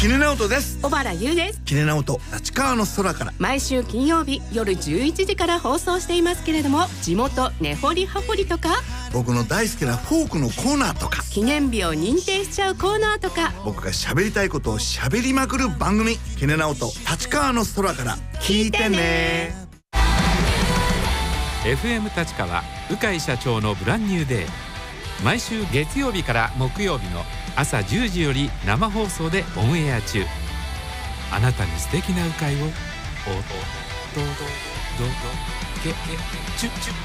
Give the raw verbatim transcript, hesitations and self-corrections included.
キネナオトです。 小原優です。 キネナオト立川の空から毎週金曜日夜じゅういちじから放送していますけれども、地元根掘り葉掘りとか、 僕の大好きなフォークのコーナーとか、 記念日を認定しちゃうコーナーとか、 僕が喋りたいことを喋りまくる番組、キネナオト立川の空から聞いてね。 エフエム 立川鵜飼社長のブランニューデー、毎週月曜日から木曜日の朝じゅうじより生放送でオンエア中。あなたに素敵な鵜飼をおととどどけけチュチュ